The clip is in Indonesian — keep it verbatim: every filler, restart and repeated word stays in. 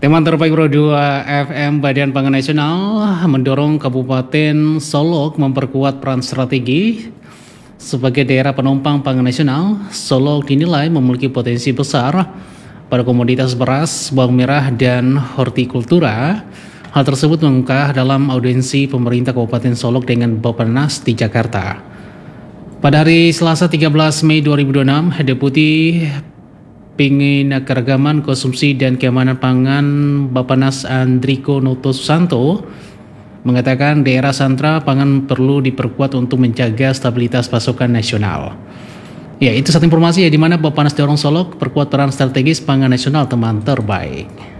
Teman terbaik Pro dua F M Badan Pangan Nasional mendorong Kabupaten Solok memperkuat peran strategi sebagai daerah penopang pangan nasional. Solok dinilai memiliki potensi besar pada komoditas beras, bawang merah, dan hortikultura. Hal tersebut mengungkap dalam audiensi pemerintah Kabupaten Solok dengan Bappenas di Jakarta. Pada hari Selasa tiga belas Mei dua ribu dua puluh enam, Deputi Pembinaan Keragaman Konsumsi dan Keamanan Pangan Bappenas Andriko Noto Susanto mengatakan daerah sentra pangan perlu diperkuat untuk menjaga stabilitas pasokan nasional. Ya, itu satu informasi ya, di mana Bappenas dorong Solok perkuat peran strategis pangan nasional teman terbaik.